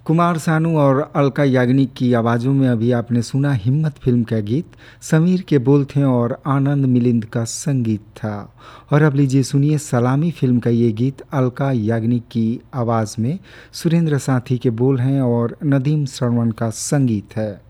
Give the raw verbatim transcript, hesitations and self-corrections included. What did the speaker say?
कुमार सानू और अलका याग्निक की आवाज़ों में अभी आपने सुना हिम्मत फिल्म का गीत। समीर के बोल थे और आनंद मिलिंद का संगीत था। और अब लीजिए सुनिए सलामी फिल्म का ये गीत अलका याग्निक की आवाज़ में। सुरेंद्र साथी के बोल हैं और नदीम श्रवण का संगीत है।